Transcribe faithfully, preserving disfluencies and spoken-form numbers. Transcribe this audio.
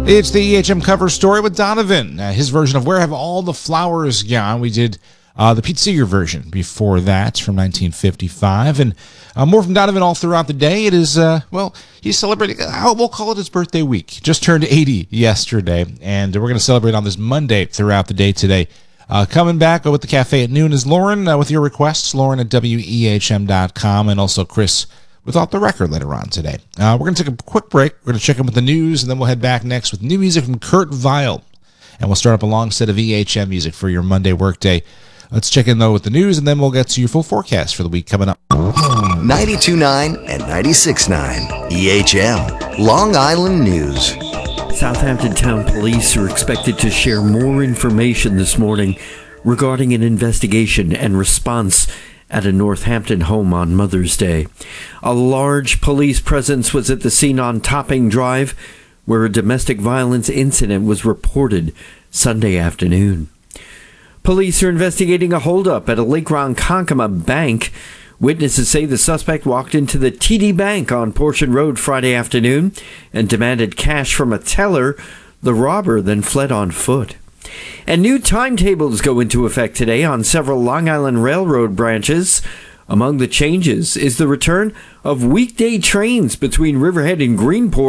It's the E H M cover story with Donovan. Uh, his version of Where Have All the Flowers Gone? We did uh, the Pete Seeger version before that from nineteen fifty-five. And uh, more from Donovan all throughout the day. It is, uh, well, he's celebrating, uh, we'll call it his birthday week. Just turned eighty yesterday. And we're going to celebrate on this Monday throughout the day today. Uh, coming back with the cafe at noon is Lauren uh, with your requests. Lauren at W E H M dot com, and also Chris with Off the Record later on today. Uh, we're going to take a quick break. We're going to check in with the news, and then we'll head back next with new music from Kurt Vile. And we'll start up a long set of E H M music for your Monday workday. Let's check in, though, with the news, and then we'll get to your full forecast for the week coming up. ninety-two point nine and ninety-six point nine E H M, Long Island News. Southampton Town Police are expected to share more information this morning regarding an investigation and response at a Northampton home on Mother's Day. A large police presence was at the scene on Topping Drive, where a domestic violence incident was reported Sunday afternoon. Police are investigating a holdup at a Lake Ronkonkoma bank. Witnesses say the suspect walked into the T D Bank on Portion Road Friday afternoon and demanded cash from a teller. The robber then fled on foot. And new timetables go into effect today on several Long Island Railroad branches. Among the changes is the return of weekday trains between Riverhead and Greenport.